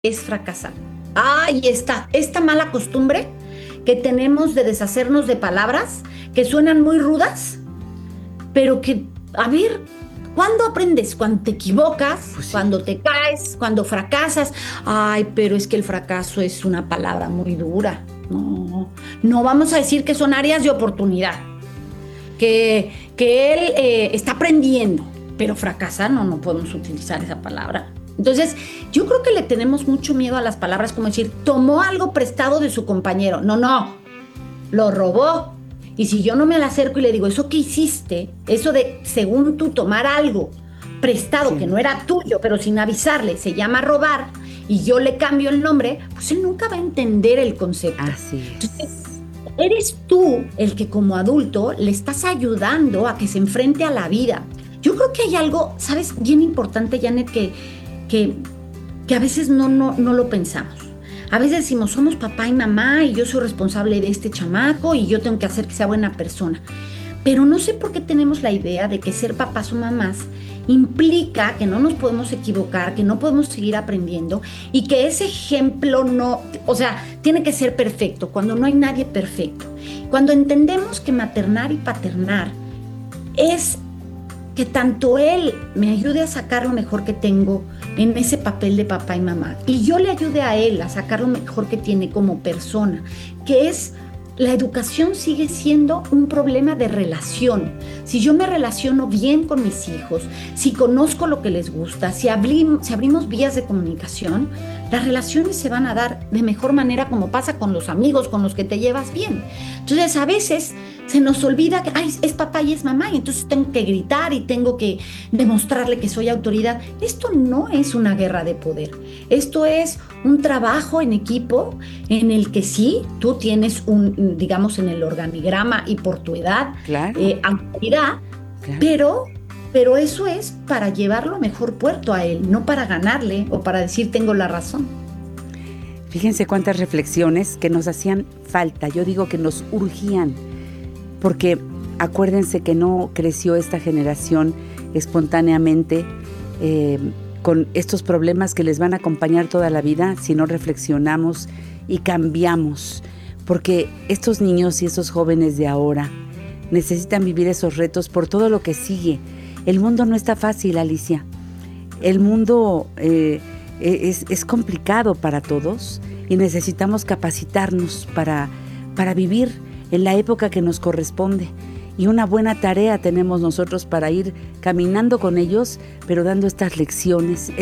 es fracasar. Ahí está, esta mala costumbre que tenemos de deshacernos de palabras que suenan muy rudas, pero que, a ver, ¿cuándo aprendes? Cuando te equivocas, Pues sí. cuando te caes, cuando fracasas. Ay, pero es que el fracaso es una palabra muy dura. No, no vamos a decir que son áreas de oportunidad, que él está aprendiendo, pero fracasar no, no podemos utilizar esa palabra. Entonces, yo creo que le tenemos mucho miedo a las palabras como decir, tomó algo prestado de su compañero. No, no, lo robó. Y si yo no me le acerco y le digo, eso que hiciste, eso de, según tú, tomar algo prestado que Sí, no era tuyo, pero sin avisarle, se llama robar, y yo le cambio el nombre, pues él nunca va a entender el concepto. así Entonces, es. eres tú el que como adulto le estás ayudando a que se enfrente a la vida. Yo creo que hay algo, ¿sabes? Bien importante, Janet, que, que a veces no lo pensamos. A veces decimos, somos papá y mamá y yo soy responsable de este chamaco y yo tengo que hacer que sea buena persona. Pero no sé por qué tenemos la idea de que ser papás o mamás implica que no nos podemos equivocar, que no podemos seguir aprendiendo y que ese ejemplo no, o sea, tiene que ser perfecto, cuando no hay nadie perfecto. Cuando entendemos que maternar y paternar es que tanto él me ayude a sacar lo mejor que tengo en ese papel de papá y mamá y yo le ayude a él a sacar lo mejor que tiene como persona, que es la educación sigue siendo un problema de relación. Si yo me relaciono bien con mis hijos, si conozco lo que les gusta, si abrimos vías de comunicación, las relaciones se van a dar de mejor manera como pasa con los amigos con los que te llevas bien. Entonces, a veces se nos olvida que ay, es papá y es mamá, y entonces tengo que gritar y tengo que demostrarle que soy autoridad. Esto no es una guerra de poder. Esto es un trabajo en equipo en el que sí, tú tienes un, digamos, en el organigrama y por tu edad, Claro, autoridad, claro. pero, pero eso es para llevarlo a mejor puerto a él, no para ganarle o para decir tengo la razón. Fíjense cuántas reflexiones que nos hacían falta. Yo digo que nos urgían, porque acuérdense que no creció esta generación espontáneamente eh, con estos problemas que les van a acompañar toda la vida si no reflexionamos y cambiamos. Porque estos niños y estos jóvenes de ahora necesitan vivir esos retos por todo lo que sigue. El mundo no está fácil, Alicia. El mundo es complicado para todos y necesitamos capacitarnos para vivir en la época que nos corresponde. Y una buena tarea tenemos nosotros para ir caminando con ellos, pero dando estas lecciones.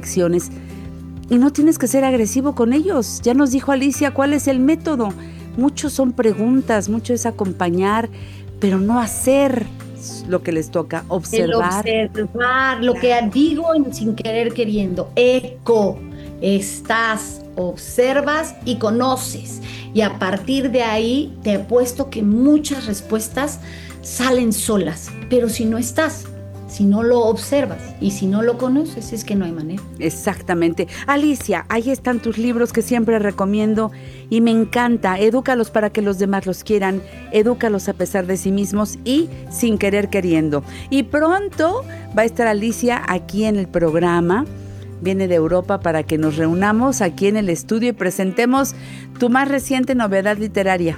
Y no tienes que ser agresivo con ellos. Ya nos dijo Alicia cuál es el método. Muchos son preguntas, mucho es acompañar, pero no hacer lo que les toca, El observar. observar, lo que Claro. digo sin querer queriendo, eco, estás, observas y conoces. Y a partir de ahí te apuesto que muchas respuestas salen solas, pero si no estás, si no lo observas y si no lo conoces, es que no hay manera. Exactamente. Alicia, ahí están tus libros que siempre recomiendo y me encanta. Edúcalos para que los demás los quieran, edúcalos a pesar de sí mismos y sin querer queriendo. Y pronto va a estar Alicia aquí en el programa. Viene de Europa para que nos reunamos aquí en el estudio y presentemos tu más reciente novedad literaria.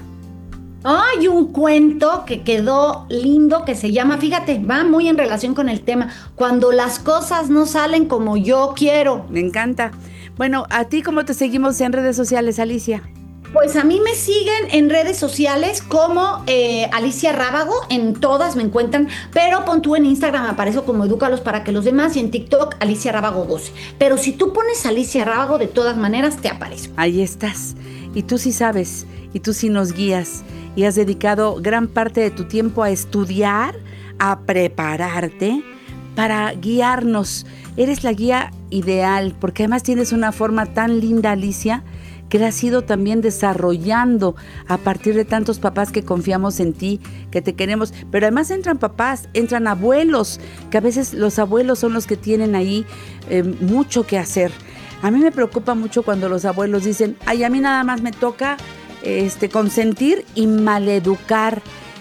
Hay un cuento que quedó lindo que se llama, fíjate, va muy en relación con el tema, cuando las cosas no salen como yo quiero. Me encanta. Bueno, ¿a ti cómo te seguimos en redes sociales, Alicia? Pues a mí me siguen en redes sociales como Alicia Rábago, en todas me encuentran, pero pon tú en Instagram, aparezco como Edúcalos para que los demás y en TikTok Alicia Rábago 12. Pero si tú pones Alicia Rábago, de todas maneras te aparezco. Ahí estás. Y tú sí sabes, y tú sí nos guías, y has dedicado gran parte de tu tiempo a estudiar, a prepararte para guiarnos. Eres la guía ideal, porque además tienes una forma tan linda, Alicia, que la has ido también desarrollando a partir de tantos papás que confiamos en ti, que te queremos. Pero además entran papás, entran abuelos, que a veces los abuelos son los que tienen ahí mucho que hacer. A mí me preocupa mucho cuando los abuelos dicen, ay, a mí nada más me toca consentir y maleducar.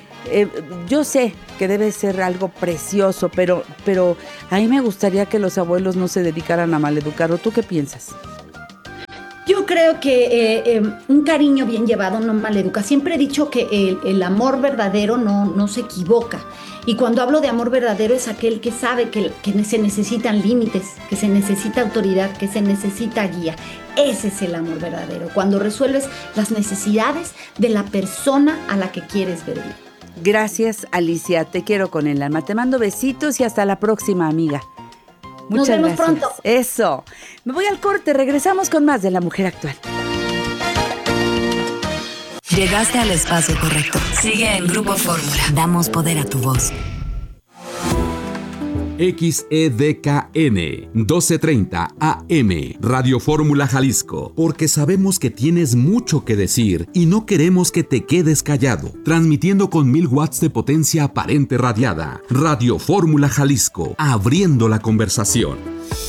Yo sé que debe ser algo precioso, pero a mí me gustaría que los abuelos no se dedicaran a maleducar. ¿O tú qué piensas? Yo creo que un cariño bien llevado no maleduca. Siempre he dicho que el amor verdadero no se equivoca. Y cuando hablo de amor verdadero es aquel que sabe que se necesitan límites, que se necesita autoridad, que se necesita guía. Ese es el amor verdadero, cuando resuelves las necesidades de la persona a la que quieres ver. Gracias, Alicia. Te quiero con el alma. Te mando besitos y hasta la próxima, amiga. Muchas gracias. Nos vemos pronto. Eso. Me voy al corte. Regresamos con más de La Mujer Actual. Llegaste al espacio correcto. Sigue en Grupo Fórmula. Damos poder a tu voz. XEDKN 1230 AM Radio Fórmula Jalisco, porque sabemos que tienes mucho que decir y no queremos que te quedes callado. Transmitiendo con 1000 watts de potencia aparente radiada. Radio Fórmula Jalisco, abriendo la conversación.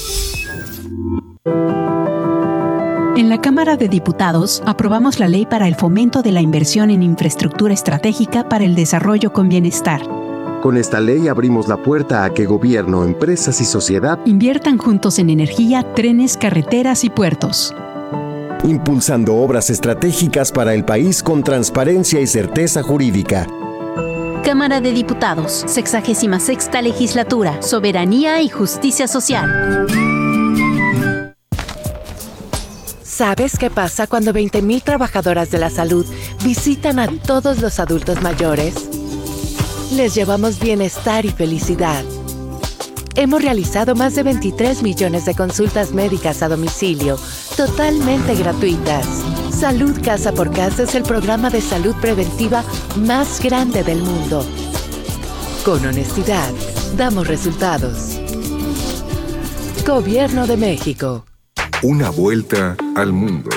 En la Cámara de Diputados aprobamos la Ley para el Fomento de la Inversión en Infraestructura Estratégica para el Desarrollo con Bienestar. Con esta ley abrimos la puerta a que gobierno, empresas y sociedad inviertan juntos en energía, trenes, carreteras y puertos, impulsando obras estratégicas para el país con transparencia y certeza jurídica. Cámara de Diputados, 66ª Legislatura, Soberanía y Justicia Social. ¿Sabes qué pasa cuando 20,000 trabajadoras de la salud visitan a todos los adultos mayores? Les llevamos bienestar y felicidad. Hemos realizado más de 23 millones de consultas médicas a domicilio, totalmente gratuitas. Salud Casa por Casa es el programa de salud preventiva más grande del mundo. Con honestidad, damos resultados. Gobierno de México. Una vuelta al mundo.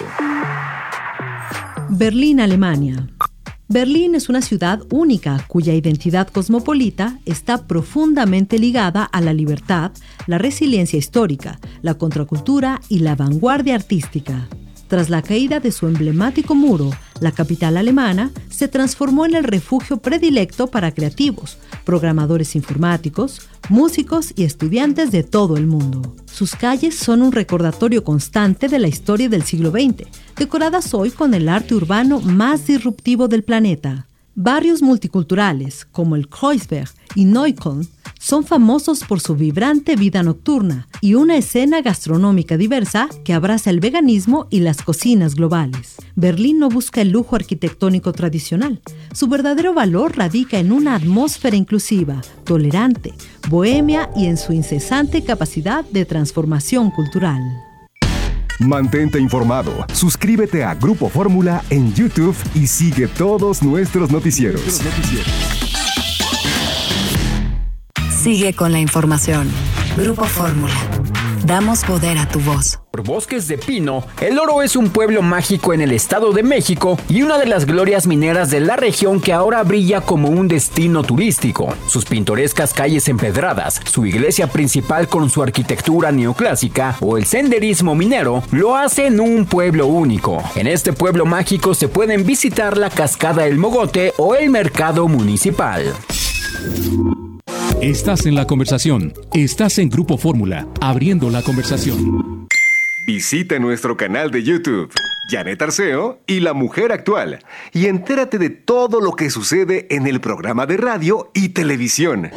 Berlín, Alemania. Berlín es una ciudad única cuya identidad cosmopolita está profundamente ligada a la libertad, la resiliencia histórica, la contracultura y la vanguardia artística. Tras la caída de su emblemático muro, la capital alemana se transformó en el refugio predilecto para creativos, programadores informáticos, músicos y estudiantes de todo el mundo. Sus calles son un recordatorio constante de la historia del siglo XX, decoradas hoy con el arte urbano más disruptivo del planeta. Barrios multiculturales, como el Kreuzberg y Neukölln, son famosos por su vibrante vida nocturna y una escena gastronómica diversa que abraza el veganismo y las cocinas globales. Berlín no busca el lujo arquitectónico tradicional. Su verdadero valor radica en una atmósfera inclusiva, tolerante, bohemia y en su incesante capacidad de transformación cultural. Mantente informado, suscríbete a Grupo Fórmula en YouTube y sigue todos nuestros noticieros. Sigue con la información. Grupo Fórmula. Damos poder a tu voz. Por Bosques de Pino, El Oro es un pueblo mágico en el Estado de México y una de las glorias mineras de la región que ahora brilla como un destino turístico. Sus pintorescas calles empedradas, su iglesia principal con su arquitectura neoclásica o el senderismo minero lo hacen un pueblo único. En este pueblo mágico se pueden visitar la cascada El Mogote o el mercado municipal. Estás en la conversación. Estás en Grupo Fórmula, abriendo la conversación. Visita nuestro canal de YouTube, Janet Arceo y La Mujer Actual, y entérate de todo lo que sucede en el programa de radio y televisión.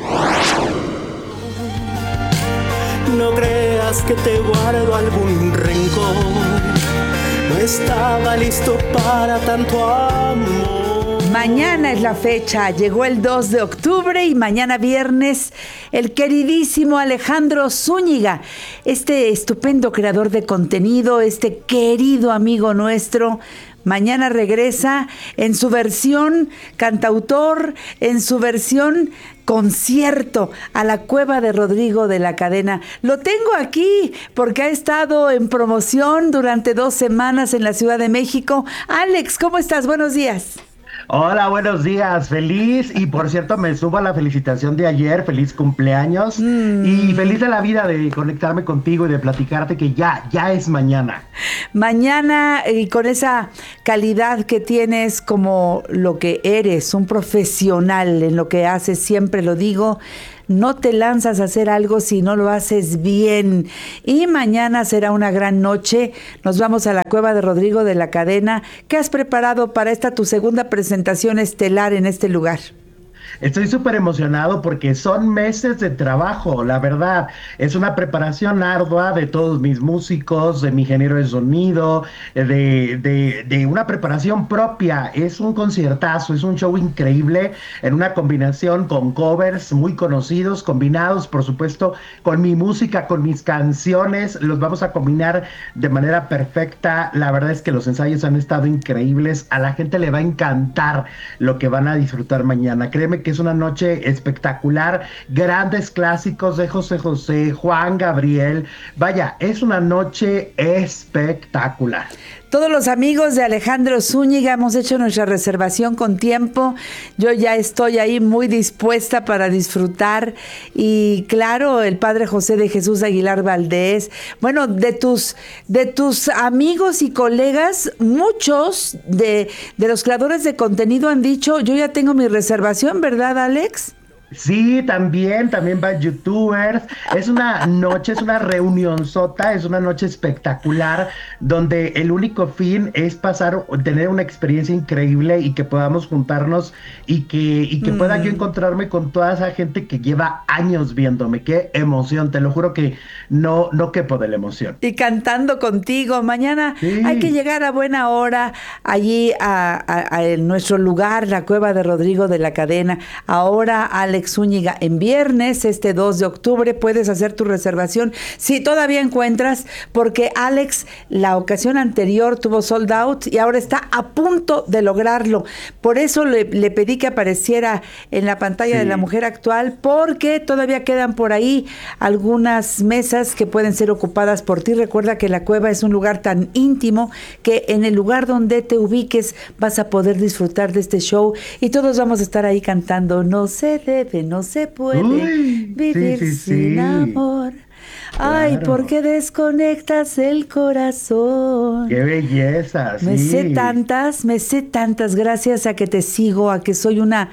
No creas que te guardo algún rencor. No estaba listo para tanto amor. Mañana es la fecha, llegó el 2 de octubre y mañana viernes el queridísimo Alejandro Zúñiga, este estupendo creador de contenido, este querido amigo nuestro, mañana regresa en su versión cantautor, en su versión concierto a la Cueva de Rodrigo de la Cadena. Lo tengo aquí porque ha estado en promoción durante 2 semanas en la Ciudad de México. Alex, ¿cómo estás? Buenos días. Hola, buenos días, feliz, y por cierto me subo a la felicitación de ayer, feliz cumpleaños, y feliz de la vida de conectarme contigo y de platicarte que ya es mañana. Mañana, y con esa calidad que tienes como lo que eres, un profesional en lo que haces, siempre lo digo, no te lanzas a hacer algo si no lo haces bien. Y mañana será una gran noche. Nos vamos a la Cueva de Rodrigo de la Cadena. ¿Qué has preparado para esta tu segunda presentación estelar en este lugar? Estoy súper emocionado porque son meses de trabajo, la verdad. Es una preparación ardua de todos mis músicos, de mi ingeniero de sonido, de una preparación propia. Es un conciertazo, es un show increíble en una combinación con covers muy conocidos, combinados, por supuesto, con mi música, con mis canciones. Los vamos a combinar de manera perfecta. La verdad es que los ensayos han estado increíbles. A la gente le va a encantar lo que van a disfrutar mañana. Créeme que es una noche espectacular, grandes clásicos de José José, Juan Gabriel, vaya, es una noche espectacular. Todos los amigos de Alejandro Zúñiga hemos hecho nuestra reservación con tiempo. Yo ya estoy ahí muy dispuesta para disfrutar. Y claro, el padre José de Jesús Aguilar Valdés. Bueno, de tus amigos y colegas, muchos de los creadores de contenido han dicho, yo ya tengo mi reservación, ¿verdad, Alex? Sí, también van youtubers. Es una noche, es una reunión sota, es una noche espectacular donde el único fin es tener una experiencia increíble y que podamos juntarnos y que pueda yo encontrarme con toda esa gente que lleva años viéndome. Qué emoción, te lo juro que no quepo de la emoción. Y cantando contigo. Mañana hay que llegar a buena hora allí a nuestro lugar, la Cueva de Rodrigo de la Cadena. Ahora Alex Zúñiga en viernes, 2 de octubre, puedes hacer tu reservación si todavía encuentras, porque Alex la ocasión anterior tuvo sold out y ahora está a punto de lograrlo. Por eso le pedí que apareciera en la pantalla de La Mujer Actual, porque todavía quedan por ahí algunas mesas que pueden ser ocupadas por ti. Recuerda que la cueva es un lugar tan íntimo que en el lugar donde te ubiques vas a poder disfrutar de este show y todos vamos a estar ahí cantando No se debe, no se puede vivir sin amor. Ay, claro. ¿Por qué desconectas el corazón? ¡Qué belleza! Me sé tantas, gracias a que te sigo, a que soy una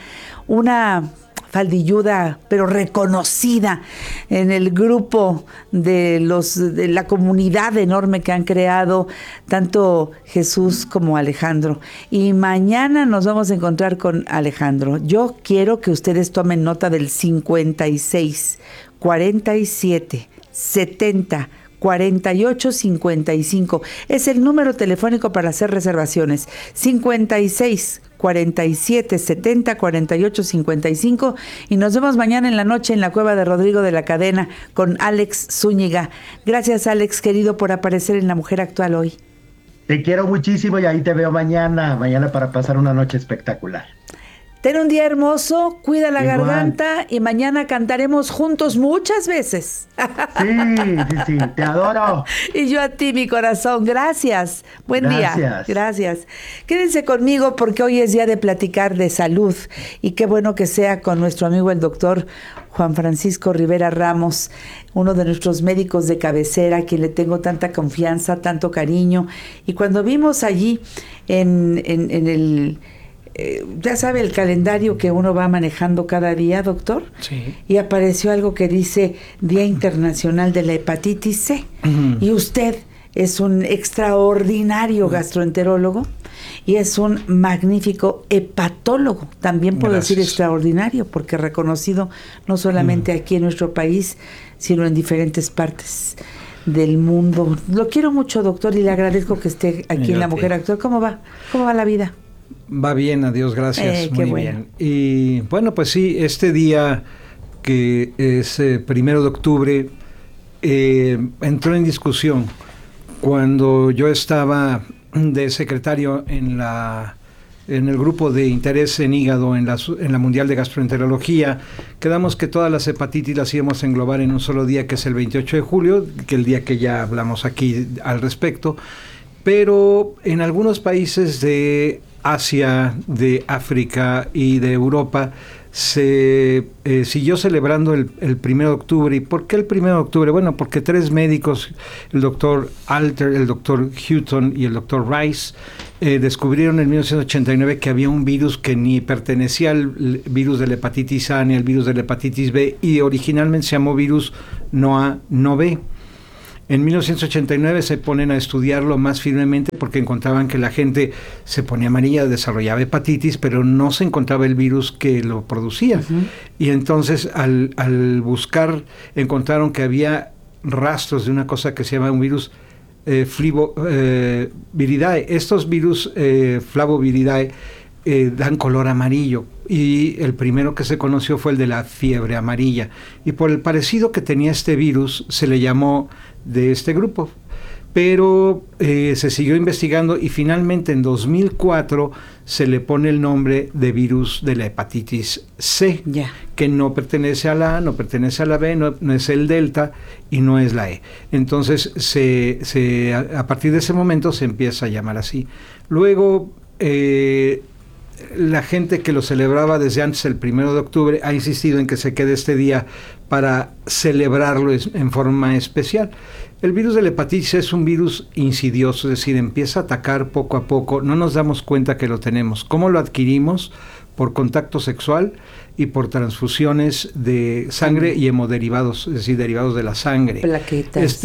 faldilluda, pero reconocida en el grupo de la comunidad enorme que han creado tanto Jesús como Alejandro. Y mañana nos vamos a encontrar con Alejandro. Yo quiero que ustedes tomen nota del 56 47 70 48 55. Es el número telefónico para hacer reservaciones. 56 47 70 48 55. Y nos vemos mañana en la noche en la Cueva de Rodrigo de la Cadena con Alex Zúñiga. Gracias, Alex, querido, por aparecer en La Mujer Actual hoy. Te quiero muchísimo y ahí te veo mañana para pasar una noche espectacular. Ten un día hermoso, cuida la garganta y mañana cantaremos juntos muchas veces. Sí, te adoro. Y yo a ti, mi corazón, gracias. Buen día. Gracias. Quédense conmigo porque hoy es día de platicar de salud y qué bueno que sea con nuestro amigo el doctor Juan Francisco Rivera Ramos, uno de nuestros médicos de cabecera, a quien le tengo tanta confianza, tanto cariño. Y cuando vimos allí en el... ya sabe el calendario que uno va manejando cada día, doctor. Sí. Y apareció algo que dice Día Internacional de la Hepatitis C. Uh-huh. Y usted es un extraordinario gastroenterólogo y es un magnífico hepatólogo. También puedo decir extraordinario porque reconocido no solamente aquí en nuestro país, sino en diferentes partes del mundo. Lo quiero mucho, doctor, y le agradezco que esté aquí en La Mujer Actual. ¿Cómo va? ¿Cómo va la vida? Va bien, adiós, gracias, muy bien. Y bueno, pues sí, este día que es 1 de octubre entró en discusión cuando yo estaba de secretario en el grupo de interés en hígado en la Mundial de Gastroenterología. Quedamos que todas las hepatitis las íbamos a englobar en un solo día, que es el 28 de julio, que el día que ya hablamos aquí al respecto. Pero en algunos países de Asia, de África y de Europa se siguió celebrando el 1 de octubre. ¿Y por qué el 1 de octubre? Bueno, porque 3 médicos, el doctor Alter, el doctor Hutton y el doctor Rice, descubrieron en 1989 que había un virus que ni pertenecía al virus de la hepatitis A ni al virus de la hepatitis B, y originalmente se llamó virus no A, no B. En 1989 se ponen a estudiarlo más firmemente porque encontraban que la gente se ponía amarilla, desarrollaba hepatitis, pero no se encontraba el virus que lo producía. Uh-huh. Y entonces al buscar encontraron que había rastros de una cosa que se llama un virus Flavoviridae. Estos virus Flavoviridae dan color amarillo, y el primero que se conoció fue el de la fiebre amarilla, y por el parecido que tenía este virus se le llamó de este grupo, pero se siguió investigando y finalmente en 2004 se le pone el nombre de virus de la hepatitis C, que no pertenece a la A, no pertenece a la B, no es el delta y no es la E. Entonces a partir de ese momento se empieza a llamar así. Luego la gente que lo celebraba desde antes, el 1 de octubre, ha insistido en que se quede este día para celebrarlo en forma especial. El virus de la hepatitis es un virus insidioso, es decir, empieza a atacar poco a poco, no nos damos cuenta que lo tenemos. ¿Cómo lo adquirimos? Por contacto sexual y por transfusiones de sangre y hemoderivados, es decir, derivados de la sangre. Plaquetas.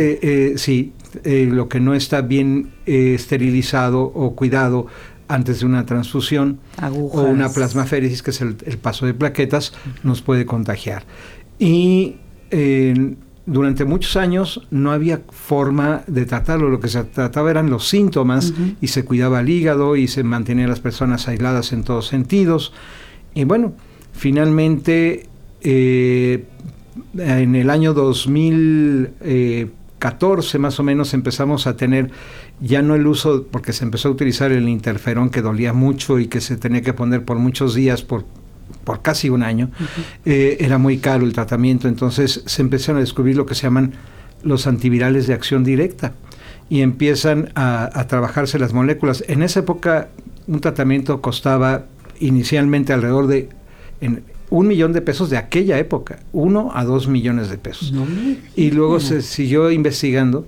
Lo que no está bien esterilizado o cuidado antes de una transfusión, agujas, o una plasmaféresis, que es el paso de plaquetas, nos puede contagiar. Y durante muchos años no había forma de tratarlo. Lo que se trataba eran los síntomas, y se cuidaba el hígado y se mantenía a las personas aisladas en todos sentidos. Y bueno, finalmente en el año 2014 más o menos empezamos a tener ya no el uso, porque se empezó a utilizar el interferón, que dolía mucho y que se tenía que poner por muchos días, por casi un año. Era muy caro el tratamiento, entonces se empezaron a descubrir lo que se llaman los antivirales de acción directa, y empiezan a trabajarse las moléculas. En esa época un tratamiento costaba inicialmente alrededor de $1 millón de aquella época, 1 a 2 millones de pesos. Y luego se siguió investigando,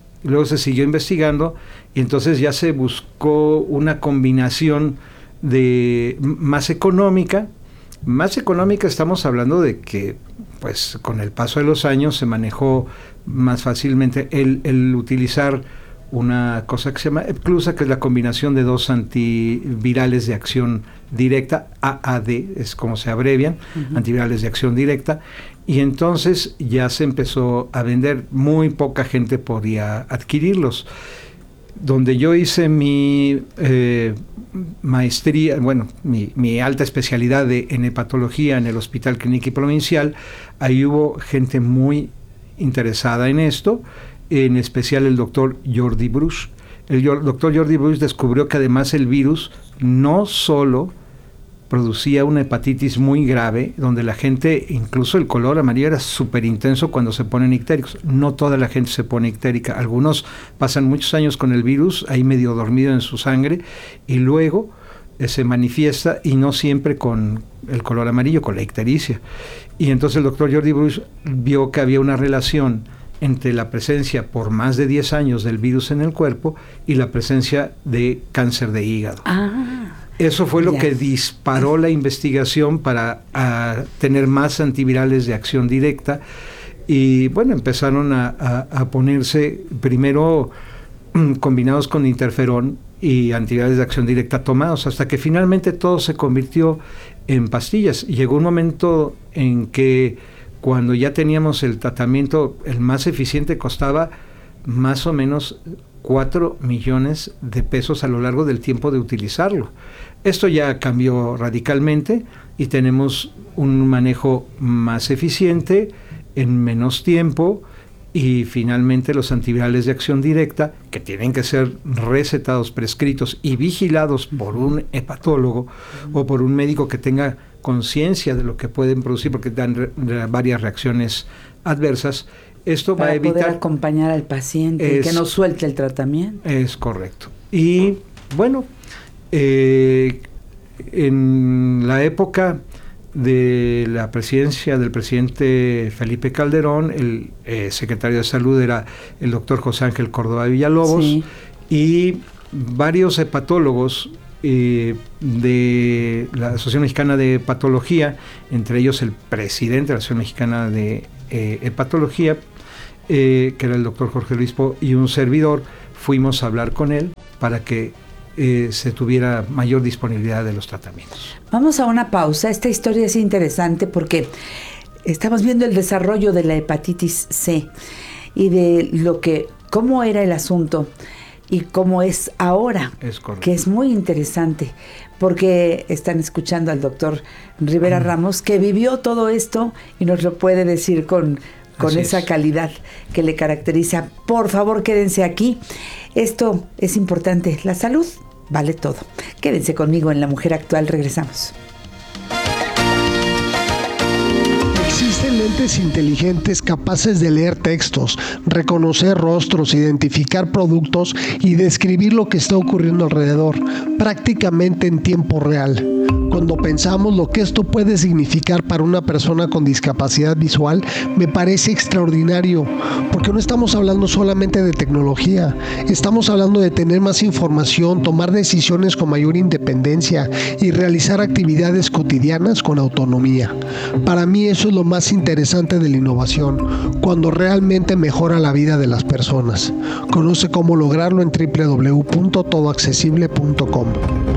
y entonces ya se buscó una combinación de más económica. Más económica, estamos hablando de que, pues, con el paso de los años se manejó más fácilmente el utilizar una cosa que se llama Epclusa, que es la combinación de 2 antivirales de acción directa, AAD es como se abrevian, antivirales de acción directa, y entonces ya se empezó a vender, muy poca gente podía adquirirlos. Donde yo hice mi maestría, mi alta especialidad en hepatología en el Hospital Clínico y Provincial, ahí hubo gente muy interesada en esto, en especial el doctor Jordi Bruch. El doctor Jordi Bruch descubrió que además el virus no solo producía una hepatitis muy grave, donde la gente, incluso el color amarillo era súper intenso cuando se ponen ictéricos. No toda la gente se pone ictérica. Algunos pasan muchos años con el virus ahí medio dormido en su sangre, y luego se manifiesta, y no siempre con el color amarillo, con la ictericia. Y entonces el doctor Jordi Bruch vio que había una relación entre la presencia por más de 10 años del virus en el cuerpo y la presencia de cáncer de hígado. Eso fue lo que disparó la investigación para tener más antivirales de acción directa. Y bueno, empezaron a ponerse primero combinados con interferón y antivirales de acción directa tomados, hasta que finalmente todo se convirtió en pastillas. Llegó un momento en que, cuando ya teníamos el tratamiento, el más eficiente, costaba más o menos 4 millones de pesos a lo largo del tiempo de utilizarlo. Esto ya cambió radicalmente y tenemos un manejo más eficiente en menos tiempo, y finalmente los antivirales de acción directa, que tienen que ser recetados, prescritos y vigilados por un hepatólogo o por un médico que tenga conciencia de lo que pueden producir, porque dan varias reacciones adversas. Esto va a evitar poder acompañar al paciente, que no suelte el tratamiento. Es correcto. Y bueno, en la época de la presidencia del presidente Felipe Calderón, el secretario de Salud era el doctor José Ángel Córdoba Villalobos, sí, y varios hepatólogos de la Asociación Mexicana de Hepatología, entre ellos el presidente de la Asociación Mexicana de Hepatología, que era el doctor Jorge Luis Po, y un servidor, fuimos a hablar con él para que se tuviera mayor disponibilidad de los tratamientos. Vamos a una pausa. Esta historia es interesante porque estamos viendo el desarrollo de la hepatitis C y de cómo era el asunto y cómo es ahora, que es muy interesante, porque están escuchando al doctor Rivera Ramos, que vivió todo esto y nos lo puede decir con esa calidad que le caracteriza. Por favor, quédense aquí. Esto es importante. La salud vale todo. Quédense conmigo en La Mujer Actual. Regresamos. Existen lentes inteligentes capaces de leer textos, reconocer rostros, identificar productos y describir lo que está ocurriendo alrededor, prácticamente en tiempo real. Cuando pensamos lo que esto puede significar para una persona con discapacidad visual, me parece extraordinario, porque no estamos hablando solamente de tecnología, estamos hablando de tener más información, tomar decisiones con mayor independencia y realizar actividades cotidianas con autonomía. Para mí eso es lo más interesante de la innovación, cuando realmente mejora la vida de las personas. Conoce cómo lograrlo en www.todoaccesible.com.